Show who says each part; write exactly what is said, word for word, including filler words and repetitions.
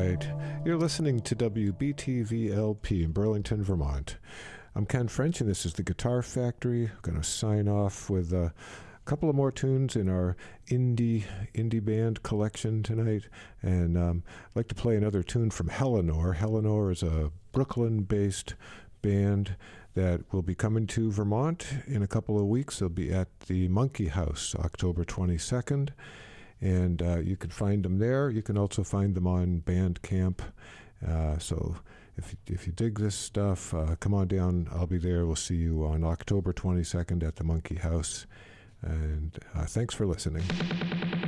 Speaker 1: right. You're listening to W B T V L P in Burlington, Vermont. I'm Ken French, and this is the Guitar Factory. I'm going to sign off with a couple of more tunes in our indie indie band collection tonight. And um, I'd like to play another tune from Helenor. Helenor is a Brooklyn-based band that will be coming to Vermont in a couple of weeks. They'll be at the Monkey House, October twenty-second. And uh, you can find them there. You can also find them on Bandcamp. Uh, so if, if you dig this stuff, uh, come on down. I'll be there. We'll see you on October twenty-second at the Monkey House. And uh, thanks for listening.